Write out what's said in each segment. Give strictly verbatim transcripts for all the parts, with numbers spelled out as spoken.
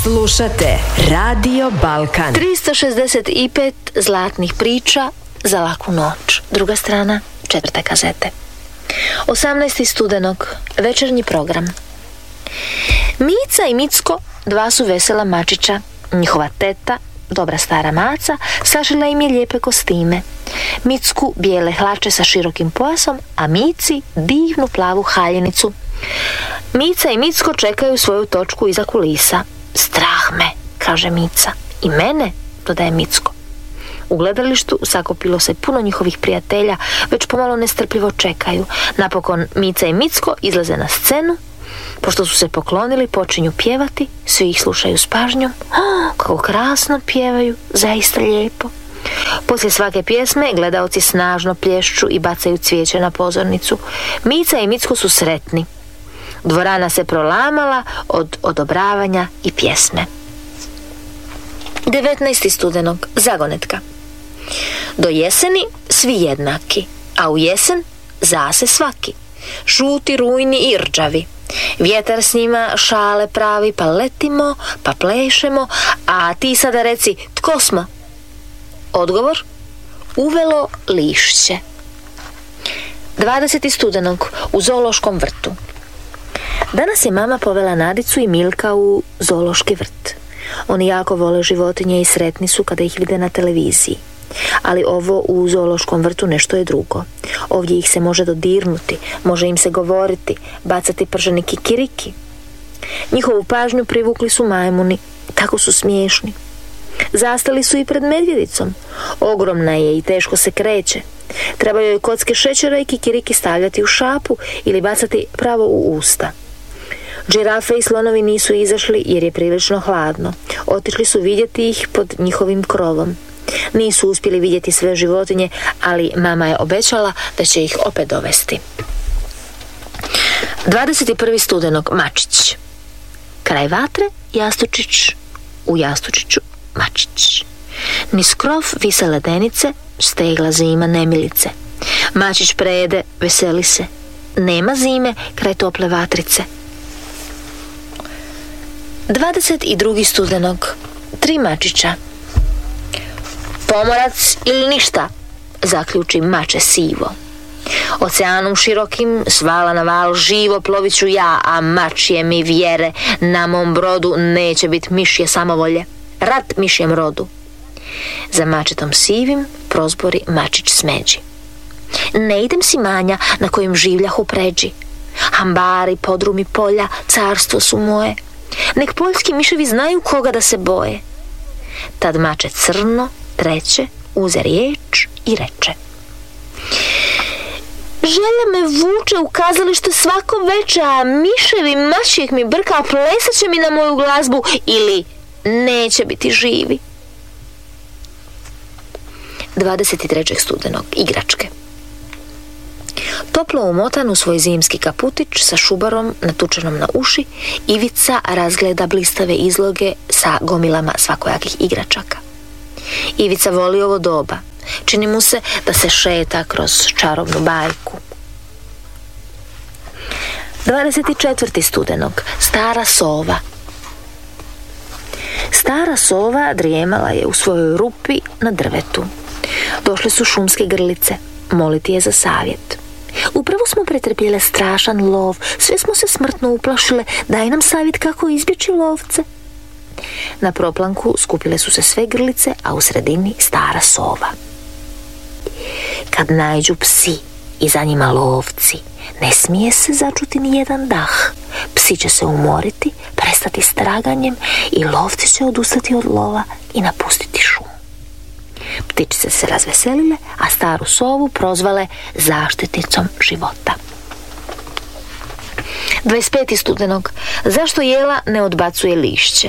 Slušate Radio Balkan. tristo šezdeset pet zlatnih priča za laku noć. Druga strana, četvrte kazete. osamnaesti studenog, večernji program. Mica i Micko, dva su vesela mačića. Njihova teta, dobra stara maca, sašila im je lijepe kostime. Micku bijele hlače sa širokim pojasom, a Mici divnu plavu haljenicu. Mica i Micko čekaju svoju točku iza kulisa. Strah me, kaže Mica. I mene, dodaje Micko. U gledalištu sakupilo se puno njihovih prijatelja, već pomalo nestrpljivo čekaju. Napokon Mica i Micko izlaze na scenu. Pošto su se poklonili, počinju pjevati. Svi ih slušaju s pažnjom. Oh, kako krasno pjevaju, zaista lijepo. Poslije svake pjesme gledaoci snažno plješću i bacaju cvijeće na pozornicu. Mica i Micko su sretni. Dvorana se prolamala od odobravanja i pjesme. devetnaesti studenog, zagonetka. Do jeseni svi jednaki, a u jesen zase svaki. Žuti, rujni i rđavi. Vjetar s njima šale pravi, pa letimo, pa plešemo, a ti sada reci, tko smo? Odgovor, uvelo lišće. dvadesetog studenog, u zoološkom vrtu. Danas je mama povela Nadicu i Milka u zoološki vrt. Oni jako vole životinje i sretni su kada ih vide na televiziji. Ali ovo u zoološkom vrtu nešto je drugo. Ovdje ih se može dodirnuti, može im se govoriti, bacati prženi kikiriki. Njihovu pažnju privukli su majmuni, tako su smiješni. Zastali su i pred medvjedicom. Ogromna je i teško se kreće. Treba joj kocke šećera i kikiriki stavljati u šapu ili bacati pravo u usta. Džirafe i slonovi nisu izašli jer je prilično hladno. Otišli su vidjeti ih pod njihovim krovom. Nisu uspjeli vidjeti sve životinje, ali mama je obećala da će ih opet dovesti. dvadeset prvi studenog, mačić. Kraj vatre, jastučić, u jastučiću mačić. Niz krov vise ledenice, stegla zima nemilice. Mačić prejede, veseli se. Nema zime kraj tople vatrice. dvadeset drugi studenog, tri mačića. Pomorac ili ništa, zaključi mače sivo. Oceanom širokim, s vala na val, živo plovit ću ja, a mačje mi vjere, na mom brodu neće bit mišje samovolje. Rat mišjem rodu. Za mačetom sivim prozbori mačić smeđi. Ne idem si manja na kojim življahu pređi. Hambari, podrumi polja, carstvo su moje. Nek poljski miševi znaju koga da se boje. Tad mače crno, treće, uze riječ i reče. Želja me vuče u kazalište svako veče, a miševi mačijeg mi brka, a plesat će mi na moju glazbu ili neće biti živi. dvadeset trećeg studenog, igračke. Toplo umotan u svoj zimski kaputić sa šubarom natučenom na uši, Ivica razgleda blistave izloge sa gomilama svakojakih igračaka. Ivica voli ovo doba. Čini mu se da se šeta kroz čarobnu bajku. dvadeset četvrti studenog, stara sova. Stara sova drijemala je u svojoj rupi na drvetu. Došle su šumske grlice, moliti je za savjet. Upravo smo pretrpjele strašan lov, sve smo se smrtno uplašile, daj nam savjet kako izbjeći lovce. Na proplanku skupile su se sve grlice, a u sredini stara sova. Kad naiđu psi i za njima lovci, ne smije se začuti ni jedan dah. Psi će se umoriti, prestati s traganjem i lovci će odustati od lova i napustiti šum. Ptičice se razveselile, a staru sovu prozvale zaštitnicom života. dvadeset peti studenog. Zašto jela ne odbacuje lišće?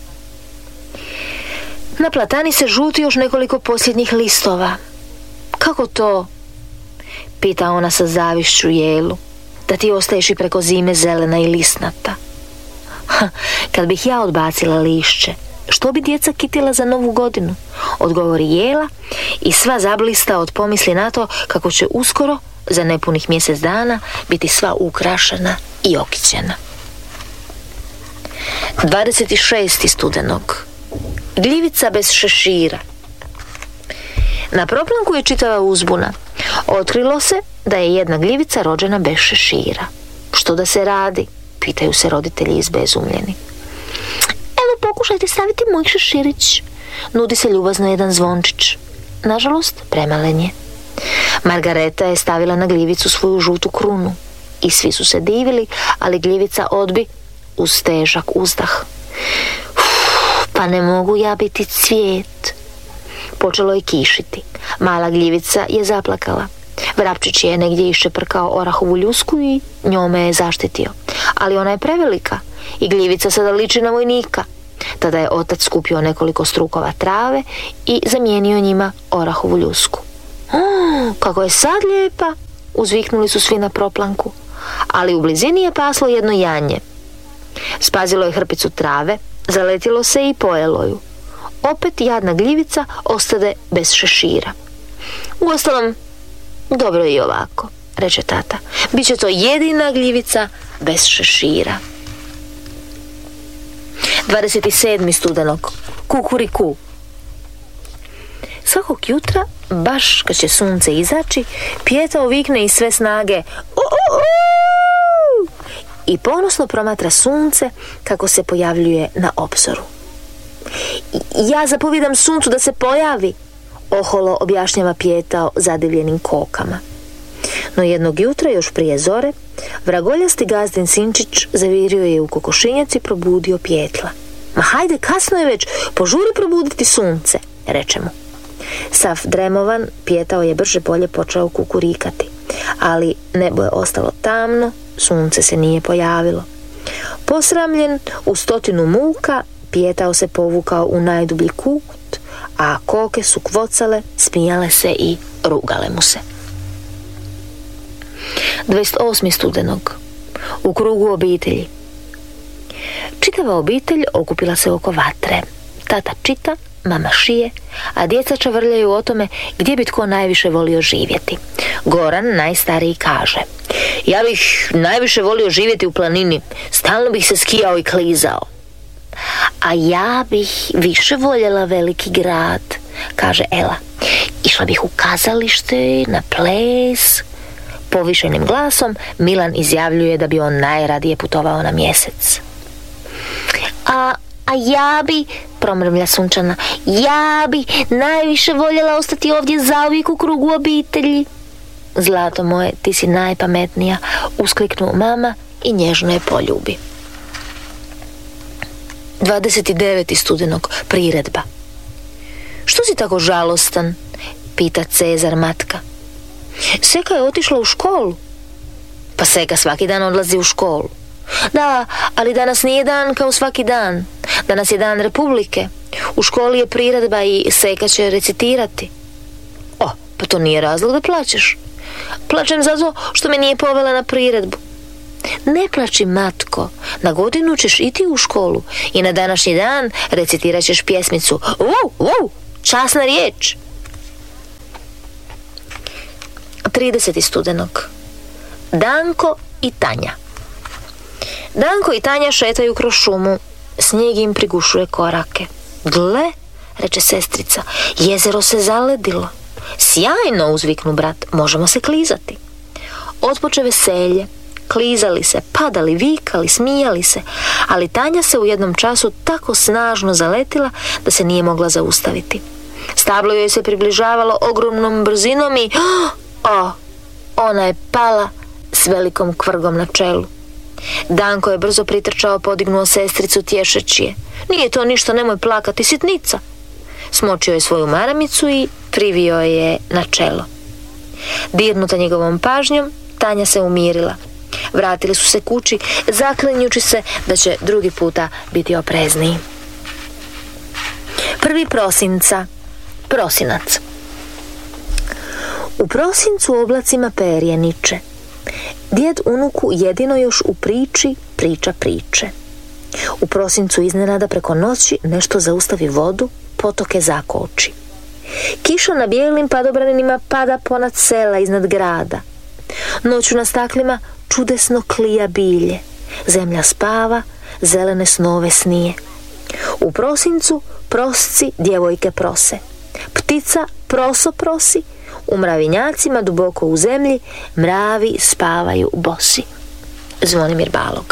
Na platani se žuti još nekoliko posljednjih listova. Kako to? Pita ona sa zavišću jelu. Da ti ostaješ i preko zime zelena i lisnata. Ha, kad bih ja odbacila lišće, što bi djeca kitila za novu godinu? Odgovori jela i sva zablista od pomisli na to kako će uskoro, za nepunih mjesec dana, biti sva ukrašena i okićena. dvadeset šestog studenog. Gljivica bez šešira. Na proplanku je čitava uzbuna. Otkrilo se da je jedna gljivica rođena bez šešira. Što da se radi? Pitaju se roditelji izbezumljeni. Evo, pokušajte staviti moj šeširić. Nudi se ljubazno jedan zvončić. Nažalost, premalen je. Margareta je stavila na gljivicu svoju žutu krunu. I svi su se divili, ali gljivica odbi uz težak uzdah. Uf, pa ne mogu ja biti cvijet. Počelo je kišiti. Mala gljivica je zaplakala. Vrapčić je negdje iščeprkao orahovu ljusku i njome je zaštitio. Ali ona je prevelika i gljivica sada liči na vojnika. Tada je otac skupio nekoliko strukova trave i zamijenio njima orahovu ljusku. Oh, kako je sad lijepa, uzviknuli su svi na proplanku. Ali u blizini je paslo jedno janje. Spazilo je hrpicu trave, zaletilo se i pojelo ju. Opet jadna gljivica ostade bez šešira. Uostalom, dobro je i ovako, reče tata. Biće to jedina gljivica bez šešira. dvadeset sedmog studenog. Kukuriku. Svakog jutra, baš kad će sunce izaći, Pjetao vikne iz sve snage u, u, u! I ponosno promatra sunce kako se pojavljuje na obzoru. Ja zapovijedam suncu da se pojavi, oholo objašnjava Pjetao zadivljenim kokama. No jednog jutra, još prije zore, vragoljasti gazdin sinčić zavirio je u kokošinjac i probudio Pjetla. Ma hajde, kasno je već, požuri probuditi sunce, reče mu. Sav dremovan, Pjetao je brže bolje počeo kukurikati, ali nebo je ostalo tamno, sunce se nije pojavilo. Posramljen u stotinu muka, Pjetao se povukao u najdublji kut, a koke su kvocale, smijale se i rugale mu se. dvadeset osmog studenog. U krugu obitelji. Čitava obitelj okupila se oko vatre. Tata čita, mama šije, a djeca čavrljaju o tome gdje bi tko najviše volio živjeti. Goran, najstariji, kaže: ja bih najviše volio živjeti u planini, stalno bih se skijao i klizao. A ja bih više voljela veliki grad, kaže Ela. Išla bih u kazalište, na ples. Povišenim glasom Milan izjavljuje da bi on najradije putovao na mjesec. A, a ja bi, promrmlja Sunčana, ja bi najviše voljela ostati ovdje zauvijek u krugu obitelji. Zlato moje, ti si najpametnija, uskliknu mama i nježno je poljubi. dvadeset devetog studenog. Priredba. Što si tako žalostan? Pita Cezar matka. Seka je otišla u školu. Pa Seka svaki dan odlazi u školu. Da, ali danas nije dan kao svaki dan. Danas je dan Republike. U školi je priredba i Seka će recitirati. O, pa to nije razlog da plačeš. Plačem zato što me nije povela na priredbu. Ne plači, matko, na godinu ćeš iti u školu i na današnji dan recitirat ćeš pjesmicu Uu, uu, časna riječ. tridesetog studenog. Danko i Tanja. Danko i Tanja šetaju kroz šumu. Snijeg im prigušuje korake. Gle, reče sestrica, jezero se zaledilo. Sjajno, uzviknu brat, možemo se klizati. Otpoče veselje. Klizali se, padali, vikali, smijali se, ali Tanja se u jednom času tako snažno zaletila da se nije mogla zaustaviti. Stablo joj se približavalo ogromnom brzinom i o, ona je pala s velikom kvrgom na čelu. Danko je brzo pritrčao, podignuo sestricu tješeći je. Nije to ništa, nemoj plakati, sitnica. Smočio je svoju maramicu i privio je na čelo. Dirnuta njegovom pažnjom, Tanja se umirila. Vratili su se kući, zaklinjući se da će drugi puta biti oprezniji. Prvi prosinca. Prosinac. U prosincu oblacima perje niče. Djed unuku jedino još u priči priča priče. U prosincu iznenada preko noći nešto zaustavi vodu, potoke zakoči. Kiša na bijelim padobranima pada ponad sela iznad grada. Noću na staklima čudesno klija bilje. Zemlja spava, zelene snove snije. U prosincu prosci djevojke prose. Ptica proso prosi, u mravinjacima duboko u zemlji mravi spavaju bosi. Zvonimir Balog.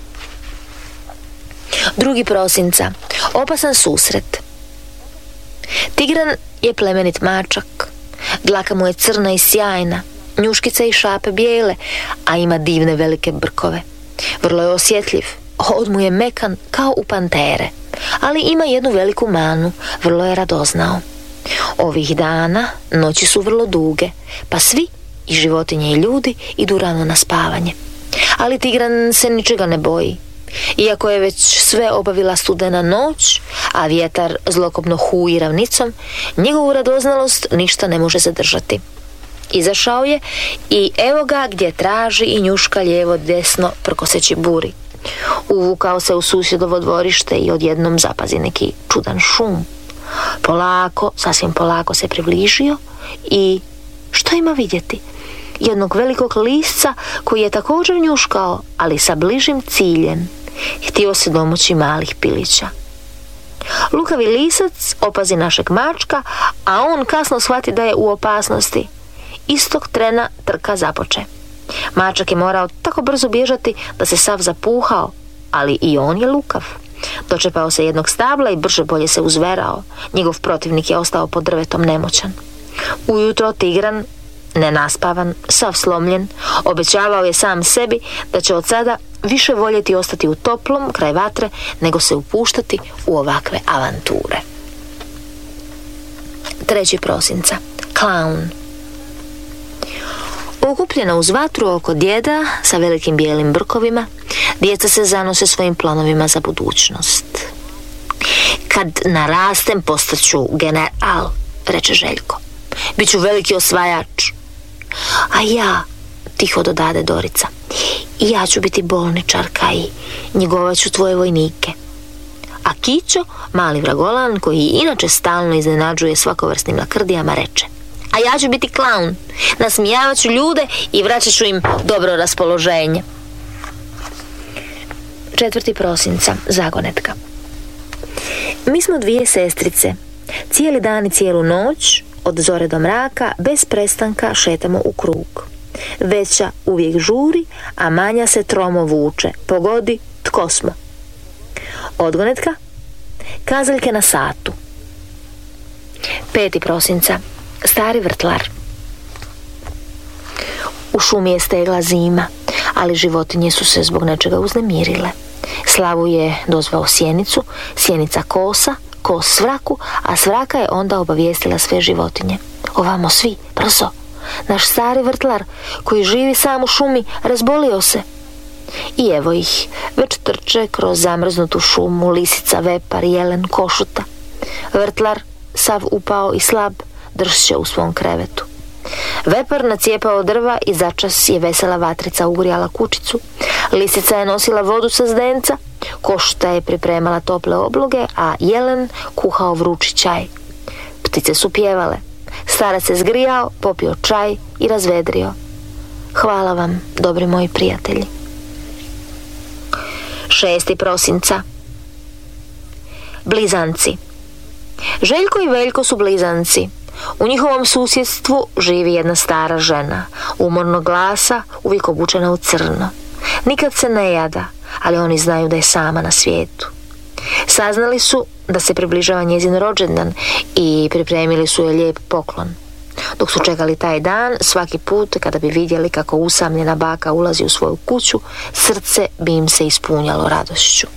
Drugi prosinca. Opasan susret. Tigran je plemenit mačak. Dlaka mu je crna i sjajna, njuškice i šape bijele, a ima divne velike brkove. Vrlo je osjetljiv, hod mu je mekan kao u pantere, ali ima jednu veliku manu, vrlo je radoznao. Ovih dana noći su vrlo duge, pa svi, i životinje i ljudi, idu rano na spavanje. Ali Tigran se ničega ne boji. Iako je već sve obavila studena noć, a vjetar zlokobno huji ravnicom, njegovu radoznalost ništa ne može zadržati. Izašao je i evo ga gdje traži i njuška lijevo desno prkoseći buri. Uvukao se u susjedovo dvorište i odjednom zapazi neki čudan šum. Polako, sasvim polako se približio i što ima vidjeti? Jednog velikog lisca koji je također njuškao, ali sa bližim ciljem. Htio se domoći malih pilića. Lukavi lisac opazi našeg mačka, a on kasno shvati da je u opasnosti. Istog trena trka započe. Mačak je morao tako brzo bježati da se sav zapuhao, ali i on je lukav. Dočepao se jednog stabla i brže bolje se uzverao. Njegov protivnik je ostao pod drvetom nemoćan. Ujutro Tigran, nenaspavan, sav slomljen, obećavao je sam sebi da će od sada više voljeti ostati u toplom kraj vatre nego se upuštati u ovakve avanture. Treći prosinca. Klaun. Okupljena uz vatru oko djeda sa velikim bijelim brkovima, djeca se zanose svojim planovima za budućnost. Kad narastem postaću general, reče Željko. Biću veliki osvajač. A ja, tiho dodade Dorica, i ja ću biti bolničarka i njegovat ću tvoje vojnike. A Kićo, mali vragolan, koji inače stalno iznenađuje svakovrsnim lakrdijama, reče: a ja ću biti klaun, nasmijavat ću ljude i vraćat ću im dobro raspoloženje. Četvrti prosinca. Zagonetka. Mi smo dvije sestrice. Cijeli dan i cijelu noć, od zore do mraka, bez prestanka šetamo u krug. Veća uvijek žuri, a manja se tromo vuče. Pogodi tko smo. Odgonetka. Kazaljke na satu. Peti prosinca. Stari vrtlar. U šumi je stegla zima, ali životinje su se zbog nečega uznemirile. Slavu je dozvao sjenicu, sjenica kosa, kos svraku, a svraka je onda obavijestila sve životinje. Ovamo svi, brzo! Naš stari vrtlar, koji živi sam u šumi, razbolio se. I evo ih, već trče kroz zamrznutu šumu, lisica, vepar, jelen, košuta. Vrtlar, sav upao i slab, dršće u svom krevetu. Vepar nacijepao drva i začas je vesela vatrica ugrijala kućicu. Lisica je nosila vodu sa zdenca, košuta je pripremala tople obloge, a jelen kuhao vrući čaj. Ptice su pjevale. Starac se zgrijao, popio čaj i razvedrio. Hvala vam, dobri moji prijatelji. Šesti prosinca. Blizanci. Željko i Veljko su blizanci. U njihovom susjedstvu živi jedna stara žena, umornog glasa, uvijek obučena u crno. Nikad se ne jada, ali oni znaju da je sama na svijetu. Saznali su da se približava njezin rođendan i pripremili su joj lijep poklon. Dok su čekali taj dan, svaki put kada bi vidjeli kako usamljena baka ulazi u svoju kuću, srce bi im se ispunjalo radošću.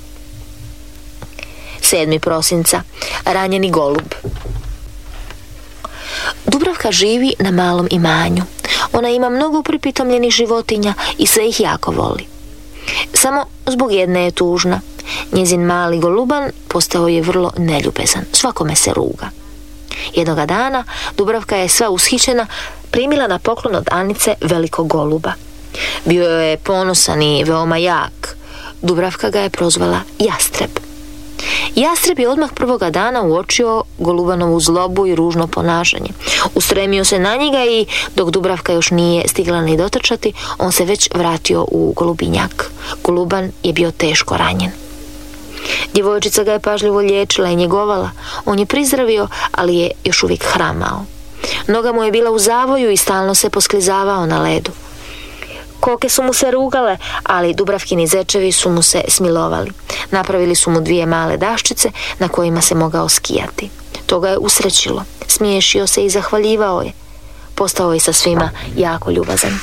Sedmi prosinca. Ranjeni golub. Dubravka živi na malom imanju. Ona ima mnogo pripitomljenih životinja i sve ih jako voli. Samo zbog jedne je tužna. Njezin mali goluban postao je vrlo neljubezan. Svakome se ruga. Jednoga dana Dubravka je sva ushićena primila na poklon od Anice velikog goluba. Bio je ponosan i veoma jak. Dubravka ga je prozvala Jastreb. Jastreb je odmah prvoga dana uočio Golubanovu zlobu i ružno ponašanje. Ustremio se na njega i dok Dubravka još nije stigla ni dotrčati, on se već vratio u golubinjak. Goluban je bio teško ranjen. Djevojčica ga je pažljivo liječila i njegovala. On je prizdravio, ali je još uvijek hramao. Noga mu je bila u zavoju i stalno se posklizavao na ledu. Koke su mu se rugale, ali Dubravkini zečevi su mu se smilovali. Napravili su mu dvije male daščice na kojima se mogao skijati. To ga je usrećilo. Smiješio se i zahvaljivao je. Postao je sa svima jako ljubazan.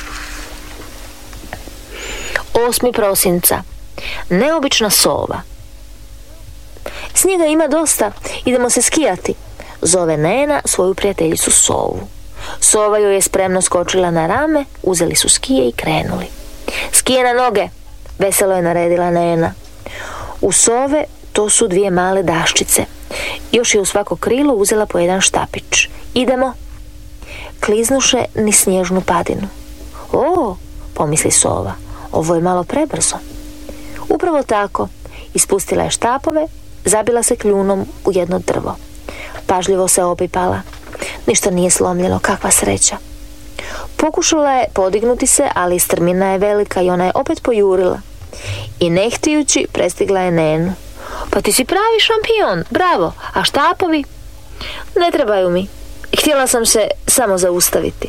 osmog prosinca. Neobična sova. Snijega ima dosta, idemo se skijati, zove Nena svoju prijateljicu Sovu. Sova joj je spremno skočila na rame, uzeli su skije i krenuli. Skije na noge, veselo je naredila Nena. U Sove to su dvije male daščice. Još je u svako krilo uzela po jedan štapić. Idemo. Kliznuše ni snježnu padinu. O, pomisli Sova, ovo je malo prebrzo. Upravo tako, ispustila je štapove, zabila se kljunom u jedno drvo. Pažljivo se opipala. Ništa nije slomljeno, kakva sreća. Pokušala je podignuti se, ali strmina je velika i ona je opet pojurila. I ne htijući prestigla je Nenu. Pa ti si pravi šampion, bravo, a štapovi? Ne trebaju mi. Htjela sam se samo zaustaviti.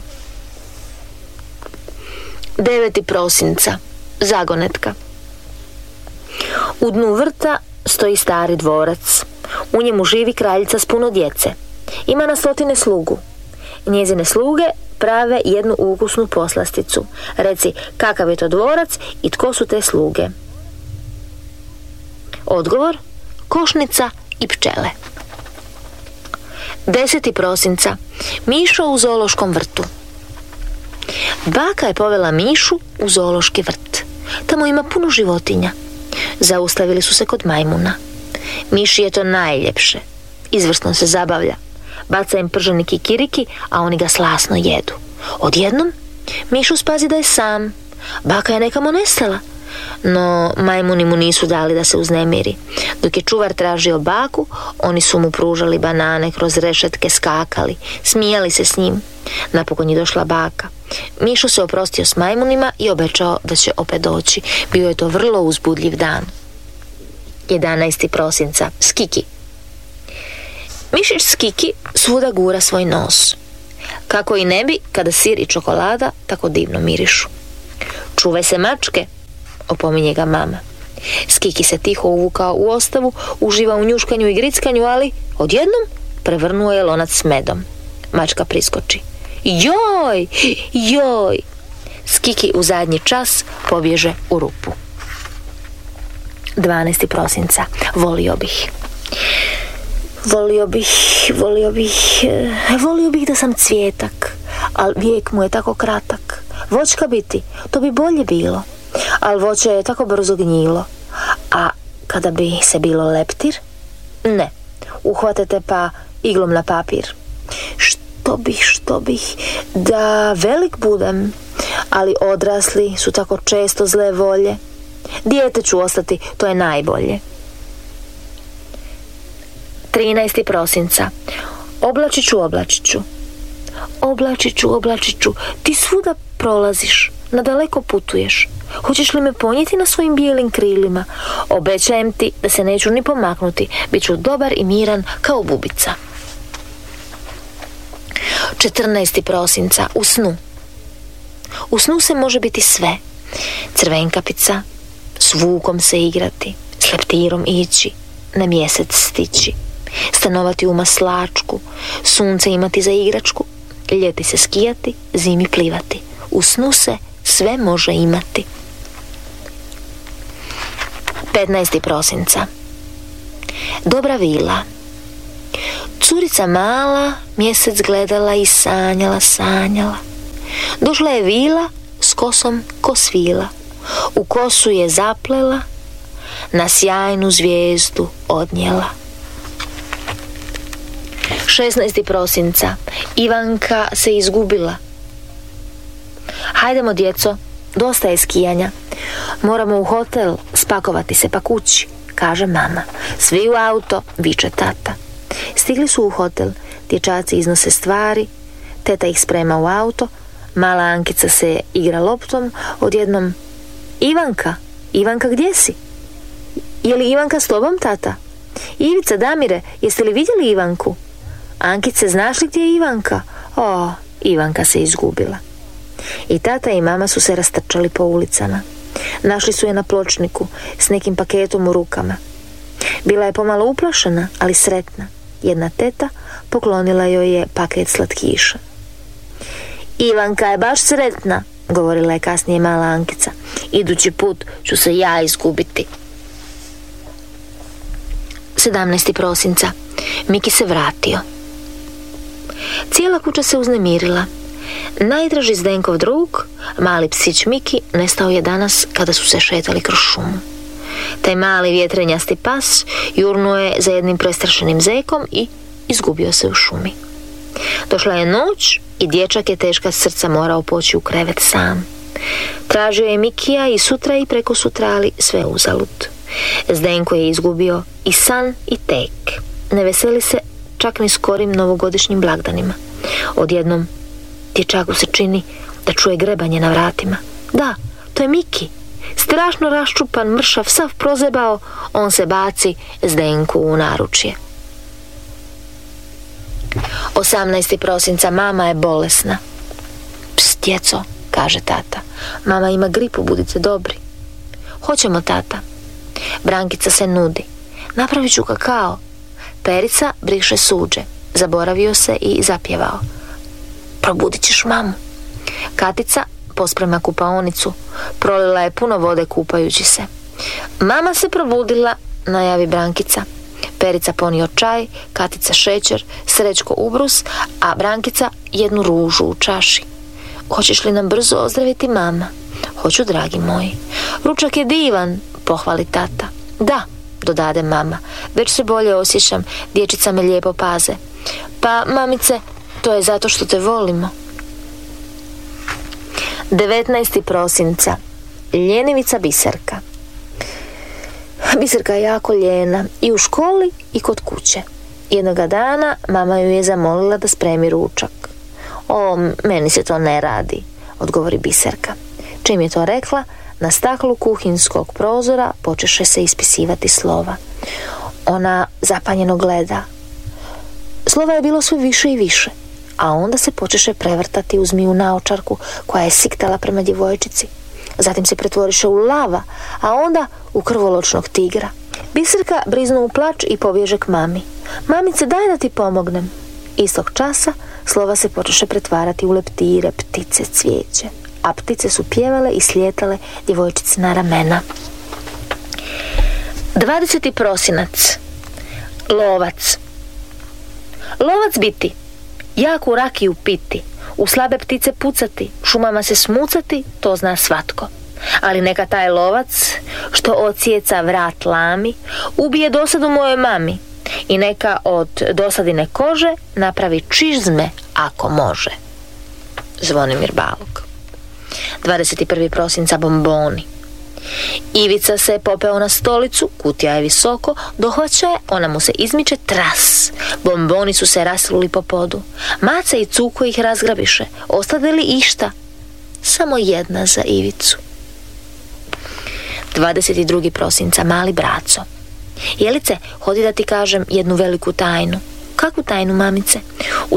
deveti prosinca. Zagonetka. U dnu vrta stoji stari dvorac. U njemu živi kraljica s puno djece. Ima na stotine slugu. Njezine sluge prave jednu ukusnu poslasticu. Reci, kakav je to dvorac i tko su te sluge? Odgovor, košnica i pčele. deseti prosinca. Mišo u zoološkom vrtu. Baka je povela Mišu u zoološki vrt. Tamo ima puno životinja. Zaustavili su se kod majmuna. Miši je to najljepše. Izvrsno se zabavlja. Baca im prženi kikiriki, a oni ga slasno jedu. Odjednom Mišu spazi da je sam. Baka je nekamo nestala. No majmuni mu nisu dali da se uznemiri. Dok je čuvar tražio baku, oni su mu pružali banane, kroz rešetke skakali, smijali se s njim. Napokon je došla baka. Mišo se oprostio s majmunima i obećao da će opet doći. Bio je to vrlo uzbudljiv dan. jedanaesti prosinca. Skiki. Mišić Skiki svuda gura svoj nos. Kako i ne bi, kada sir i čokolada tako divno mirišu. Čuvaj se mačke, opominje ga mama. Skiki se tiho uvukao u ostavu, uživa u njuškanju i grickanju, ali odjednom prevrnuo je lonac s medom. Mačka priskoči. Joj, joj! Skiki u zadnji čas pobježe u rupu. dvanaesti prosinca. Volio bih. Volio bih, volio bih, volio bih da sam cvijetak, ali vijek mu je tako kratak. Voćka biti, to bi bolje bilo, ali voće je tako brzo gnjilo. A kada bi se bilo leptir? Ne, uhvatete pa iglom na papir. Što bih, što bih, da velik budem, ali odrasli su tako često zle volje. Dijete ću ostati, to je najbolje. trinaesti prosinca. Oblačiću, oblačiću. Oblačiću, oblačiću, ti svuda prolaziš, nadaleko putuješ. Hoćeš li me ponijeti na svojim bijelim krilima? Obećajem ti da se neću ni pomaknuti, bit ću dobar i miran kao bubica. četrnaesti prosinca. U snu. U snu se može biti sve. Crvenkapica, s vukom se igrati, s leptirom ići, na mjesec stići, stanovati u maslačku, sunce imati za igračku, ljeti se skijati, zimi plivati. U snu se sve može imati. petnaesti prosinca. Dobra vila. Curica mala mjesec gledala i sanjala, sanjala. Došla je vila s kosom ko svila. U kosu je zaplela, na sjajnu zvijezdu odnijela. šesnaesti prosinca. Ivanka se izgubila. Hajdemo, djeco, dosta je skijanja. Moramo u hotel, spakovati se pa kući, kaže mama. Svi u auto, viče tata. Stigli su u hotel, dječaci iznose stvari, teta ih sprema u auto, mala Ankica se igra loptom, odjednom: Ivanka, Ivanka gdje si? Je li Ivanka s tobom, tata? Ivica, Damire, jeste li vidjeli Ivanku? Ankice, znaš li gdje je Ivanka? O, Ivanka se izgubila. I tata i mama su se rastrčali po ulicama. Našli su je na pločniku s nekim paketom u rukama. Bila je pomalo uplašena, ali sretna. Jedna teta poklonila joj je paket slatkiša. Ivanka je baš sretna, govorila je kasnije mala Ankica. Idući put ću se ja izgubiti. sedamnaestog prosinca. Miki se vratio. Cijela kuća se uznemirila. Najdraži Zdenkov drug, mali psić Miki, nestao je danas kada su se šetali kroz šumu. Taj mali vjetrenjasti pas jurnuo je za jednim prestrašenim zekom i izgubio se u šumi. Došla je noć i dječak je teška srca morao poći u krevet sam. Tražio je Mikija i sutra i preko sutra, ali sve uzalud. Zdenko je izgubio i san i tek. Ne veseli se čak ni skorim novogodišnjim blagdanima. Odjednom dječaku se čini da čuje grebanje na vratima. Da, to je Miki. Strašno raščupan, mršav, sav prozebao, on se baci Zdenku u naručje. osamnaestog prosinca. Mama je bolesna. Pst, djeco, kaže tata. Mama ima gripu, budite dobri. Hoćemo, tata. Brankica se nudi. Napravit ću kakao. Perica briše suđe. Zaboravio se i zapjevao. Probudit ćeš mamu. Katica posprema kupaonicu. Prolila je puno vode kupajući se. Mama se probudila, najavi Brankica. Perica ponio čaj, Katica šećer, Srećko ubrus, a Brankica jednu ružu u čaši. Hoćeš li nam brzo ozdraviti, mama? Hoću, dragi moji. Ručak je divan, pohvali tata. Da, dodade mama, već se bolje osjećam, dječica me lijepo paze. Pa, mamice, to je zato što te volimo. devetnaestog prosinca. Ljenivica Biserka. Biserka je jako ljena i u školi i kod kuće. Jednoga dana mama ju je zamolila da spremi ručak. O, meni se to ne radi, odgovori Biserka. Čim je to rekla, na staklu kuhinskog prozora počeše se ispisivati slova. Ona zapanjeno gleda. Slova je bilo sve više i više, a onda se počeše prevrtati u zmiju naočarku koja je siktala prema djevojčici. Zatim se pretvoriše u lava, a onda u krvoločnog tigra. Biserka briznu u plač i pobježe k mami. Mamice, daj da ti pomognem. Istog časa slova se počeše pretvarati u leptire, ptice, cvijeće, a ptice su pjevale i slijetale djevojčice na ramena. dvadesetog prosinac. Lovac. Lovac biti, jaku rakiju piti, u slabe ptice pucati, šumama se smucati, to zna svatko. Ali neka taj lovac, što ocijeca vrat lami, ubije dosadu mojoj mami i neka od dosadine kože napravi čizme ako može. Zvonimir Balog. dvadesetog prvog prosinca. Bomboni. Ivica se popeo na stolicu, kutija je visoko, dohvaća je, ona mu se izmiče, tras. Bomboni su se rasluli po podu. Maca i Cuko ih razgrabiše. Ostade li išta? Samo jedna za Ivicu. dvadesetog drugog prosinca. Mali braco. Jelice, hodi da ti kažem jednu veliku tajnu. Kakvu tajnu, mamice? U